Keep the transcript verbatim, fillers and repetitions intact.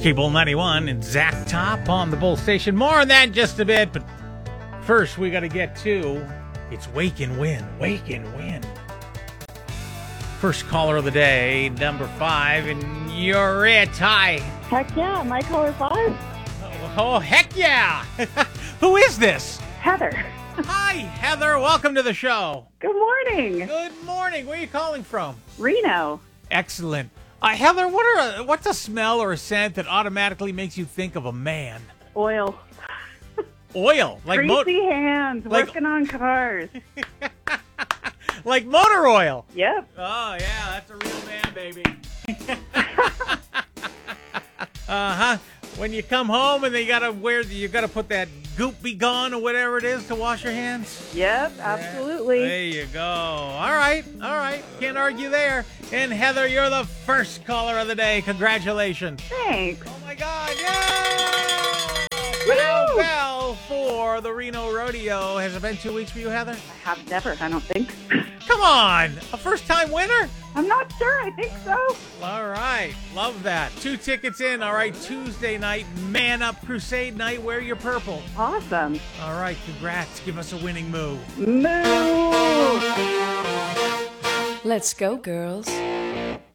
K-Bull ninety-one and Zach Top on the Bull Station. More on that in just a bit, but first we got to get to it's Wake and Win. Wake and Win. First caller of the day, number five, and you're it. Hi. Heck yeah, my caller five. Oh, oh heck yeah. Who is this? Heather. Hi, Heather. Welcome to the show. Good morning. Good morning. Where are you calling from? Reno. Excellent. Uh, Heather, what are a, what's a smell or a scent that automatically makes you think of a man? Oil. Oil, like Greasy mo- hands, like- working on cars. like motor oil. Yep. Oh yeah, that's a real man, baby. uh huh. When you come home and they gotta wear, the, you gotta put that goop be gone or whatever it is to wash your hands. Yep, absolutely. There you go. All right, all right. Can't argue there. And Heather, you're the first caller of the day. Congratulations. Thanks. Oh my God! Yay! Bell, bell for the Reno Rodeo. Has it been two weeks for you, Heather? I have never, I don't think. Come on, a first-time winner. I'm not sure, I think so. All right, love that. Two tickets in. All right, Tuesday night, Man Up Crusade night. Wear your purple. Awesome. All right, congrats. Give us a winning move. Move! Let's go, girls.